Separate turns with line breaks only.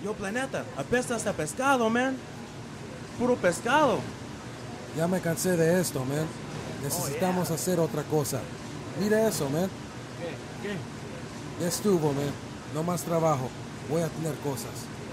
Yo, Planeta, apestas a pescado, man. Puro pescado.
Ya me cansé de esto, man. Necesitamos hacer otra cosa. Mira eso, man.
¿Qué?
Ya estuvo, man. No más trabajo. Voy a tener cosas.